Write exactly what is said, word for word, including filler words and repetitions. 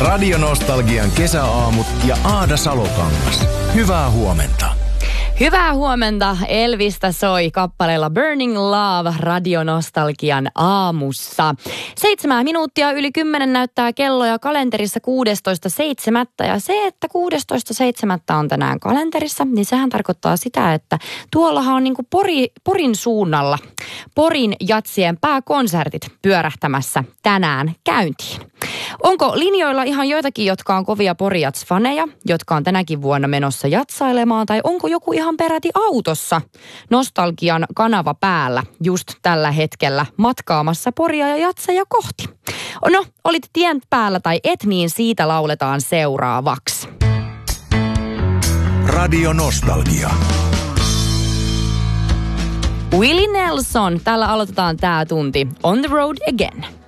Radio Nostalgian kesäaamut ja Aada Salokangas. Hyvää huomenta. Hyvää huomenta. Elvistä soi kappaleella Burning Love Radio Nostalgian aamussa. Seitsemän minuuttia yli kymmenen näyttää kello ja kalenterissa kuudestoista seitsemättä. Ja se, että kuudestoista seitsemättä on tänään kalenterissa, niin sehän tarkoittaa sitä, että tuollahan on niin kuin Pori, Porin suunnalla Porin jatsien pääkonsertit pyörähtämässä tänään käyntiin. Onko linjoilla ihan joitakin, jotka on kovia Pori-jats-faneja, jotka on tänäkin vuonna menossa jatsailemaan, tai onko joku ihan peräti autossa Nostalgian kanava päällä just tällä hetkellä matkaamassa Poria ja jatseja kohti? No, olit tien päällä tai et, niin siitä lauletaan seuraavaksi. Radio Nostalgia. Willie Nelson, tällä aloitetaan tää tunti. On the road again.